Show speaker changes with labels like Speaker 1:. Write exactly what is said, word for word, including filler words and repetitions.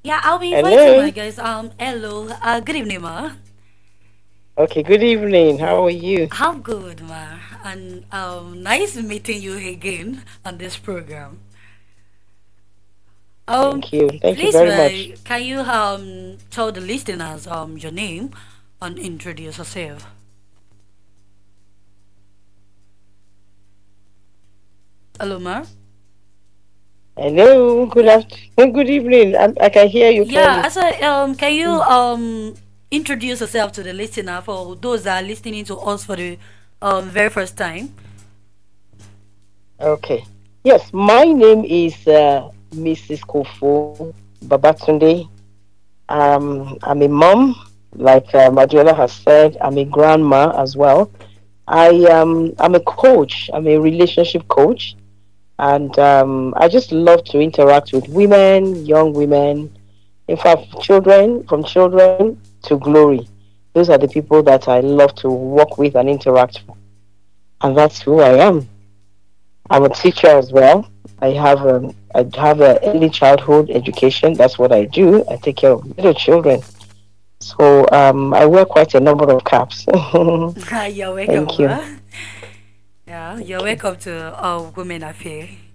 Speaker 1: Yeah, I'll be inviting my
Speaker 2: Hello.
Speaker 1: guys. Um, hello. Uh, good evening, ma.
Speaker 2: Okay, good evening. How are you?
Speaker 1: I'm good, ma. And um, nice meeting you again on this program. Um,
Speaker 2: Thank you. Thank you
Speaker 1: please,
Speaker 2: very
Speaker 1: ma,
Speaker 2: much.
Speaker 1: can you um tell the listeners um your name and introduce yourself? Hello, ma.
Speaker 2: Hello. Good
Speaker 1: Yeah,
Speaker 2: afternoon. Good evening. I, I can hear you
Speaker 1: yeah. I
Speaker 2: clearly.
Speaker 1: said, um, can you
Speaker 2: Mm.
Speaker 1: um introduce yourself to the listener for those that are listening to us for the um very first time?
Speaker 2: Okay. Yes, my name is uh, Missus Kofo Babatunde. Um, I'm a mom, like uh, Madiola has said. I'm a grandma as well. I um, I'm a coach. I'm a relationship coach, and um, I just love to interact with women, young women. In fact, children, from children to glory. Those are the people that I love to work with and interact with. And that's who I am. I'm a teacher as well. I have um, I have a early childhood education. That's what I do. I take care of little children. So um, I wear quite a number of caps.
Speaker 1: You're welcome,
Speaker 2: Thank you.
Speaker 1: ma. Yeah, you're
Speaker 2: Okay.
Speaker 1: welcome to uh, Women Affair.